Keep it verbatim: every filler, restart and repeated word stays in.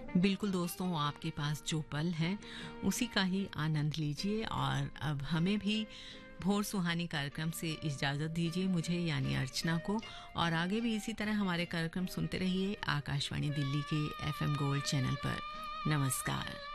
बिल्कुल दोस्तों, आपके पास जो पल है उसी का ही आनंद लीजिए और अब हमें भी भोर सुहानी कार्यक्रम से इजाज़त दीजिए, मुझे यानी अर्चना को। और आगे भी इसी तरह हमारे कार्यक्रम सुनते रहिए आकाशवाणी दिल्ली के एफएम गोल्ड चैनल पर। नमस्कार।